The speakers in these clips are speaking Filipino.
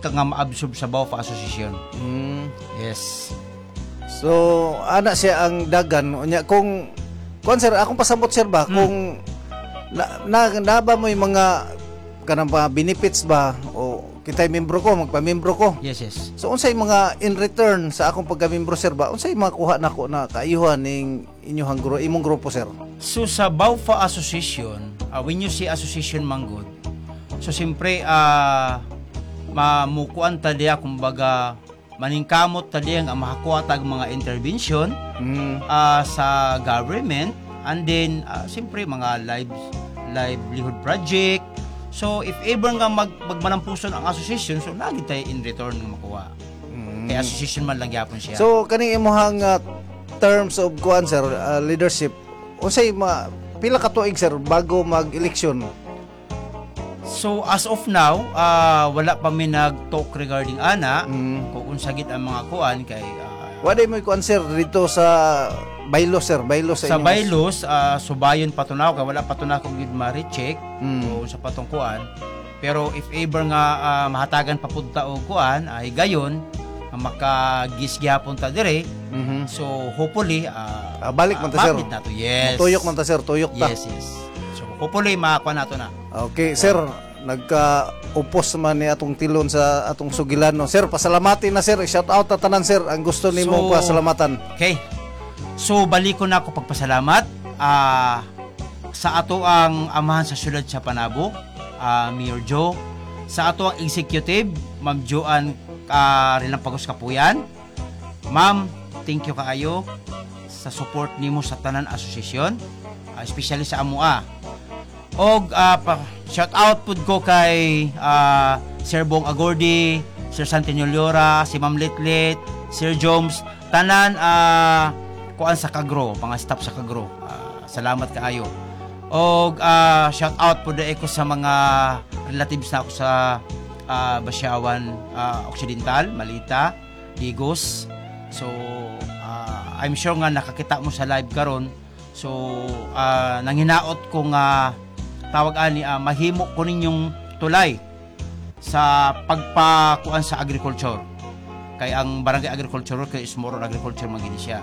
ka nga ma-absorb sa BAUFA Association. Yes. So ana siya ang dagan unya kung sir akong pasabot sir ba kung na ba mo yung mga kanang pa benefits ba o kitay membro ko magpamembro ko. Yes. So unsay mga in return sa akong pagka-membro sir ba unsay makuha nako na kaayuhan ning inyong imong grupo sir? So sa BAUFA Association, when you say association manggod, so siyempre mamukuan ta diya kumbaga maningkamot ta diya nga makakuha tag mga intervention sa government, and then siyempre mga livelihood project. So if ever nga magmanampuson ang association, so lagi tayo in return nga makuha. Kaya association man lang gyapon siya. So kaning imong terms of kuan sir, leadership, unsay pila ka tuig sir bago mag-eleksyon? So as of now, wala pa mi nag-talk regarding ana kung sagit ang mga kuan kay waday mo kuan sir dito sa Bailos sir, sa Bailos, subayon patunaw kay wala patunaw kung gid ma-recheck o sa patong kuan. Pero if ever nga mahatagan papunta og kuan ay gayon makagis gyapon ta dire. So hopefully balik man ta sir. Yes. Tuyok man ta sir, tuyok ta. Yes. So hopefully makakuha nato na. Okay, sir, nagka-upos man ni atong tilon sa atong sugilano. Sir, pasalamatin na sir. Shout out ta tanan sir ang gusto nimo pasalamatan. Okay. So balik ko na ako pagpasalamat sa ato ang amahan sa syudad sa Panabo, Mayor Joe, sa ato ang executive, Ma'am Joan Rilampagos Kapuyan. Ma'am, thank you kaayo sa support nimo sa tanan asosasyon, especially sa AMUA. Og shout out pud ko kay Sir Bong Agordi, Sir Santino Llora, si Ma'am Litlit, Sir Jones, tanan kuan sa Kagro, mga staff sa Kagro. Salamat kaayo. Og shout out pud ko sa mga relatives na ako sa Basyawan Occidental, Malita, Digos. So I'm sure nga nakakita mo sa live karon. So nanghinaot ko nga tawag ani mahimo ko ninyong tulay sa pagpakuan sa agriculture. Kay ang barangay agriculture kay is more on agriculture magini siya.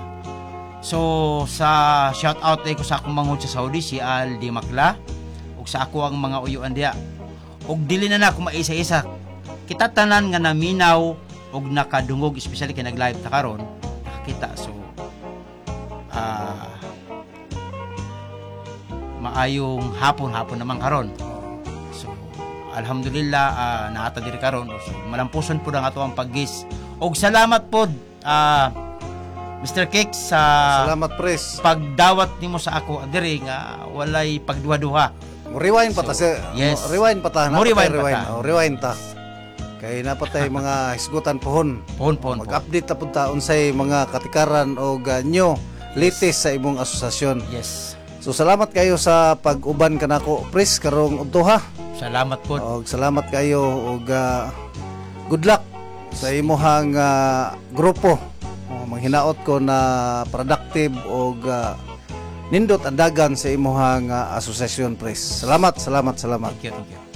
So sa shout out ko sa akong mangod sa Saudi si Aldi Makla ug sa ako ang mga uyuan diha. Og dili na ako maisa-isa. Kita tanan nga naminaw og nakadungog especially kay nag-live ta karon nakita. So maayong hapon naman karon. So alhamdulillah naata diri karon. So malampuson pud ang ato ang paggis. Og salamat pod Mr. Cake sa salamat pres pagdawat nimo sa ako diri nga walay pagduha-duha. Rewind pa ta sir. Yes. Rewind pa ta. Rewind ta. Kay napatay mga hisgutan pohon. Mag-update ta pud ta unsay mga katikaran og nyo latest sa imong asosasyon. Yes. So salamat kayo sa pag-uban kanako pres karong udtoha. Salamat po. Og salamat kayo og good luck sa imong grupo. Manghinaot ko na productive og nindot andagan sa imong asosasyon pres. Salamat. Thank you.